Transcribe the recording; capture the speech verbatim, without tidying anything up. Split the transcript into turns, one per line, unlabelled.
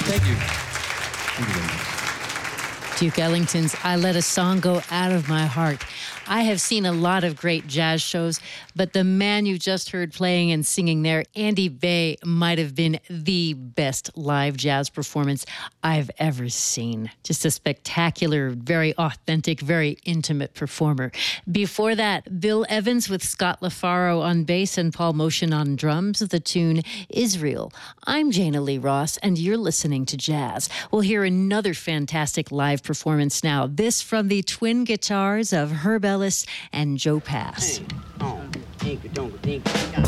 Thank you. Thank you very much.
Duke Ellington's I Let a Song Go Out of My Heart. I have seen a lot of great jazz shows, but the man you just heard playing and singing there, Andy Bay, might have been the best live jazz performance I've ever seen. Just a spectacular, very authentic, very intimate performer. Before that, Bill Evans with Scott LaFaro on bass and Paul Motion on drums, the tune Israel. I'm Jana Lee Ross, and you're listening to Jazz. We'll hear another fantastic live performance now. This from the twin guitars of Herb Ellis and Joe Pass.
Hey, oh,